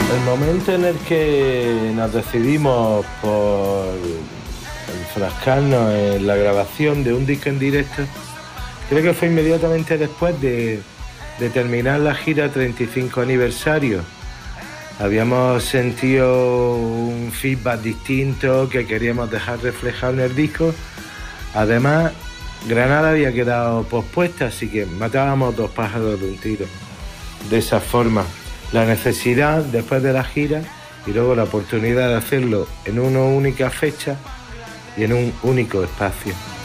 El momento en el que nos decidimos por enfrascarnos en la grabación de un disco en directo, creo que fue inmediatamente después de terminar la gira 35 aniversario. Habíamos sentido un feedback distinto que queríamos dejar reflejado en el disco. Además, Granada había quedado pospuesta, así que matábamos dos pájaros de un tiro. De esa forma, la necesidad después de la gira y luego la oportunidad de hacerlo en una única fecha y en un único espacio.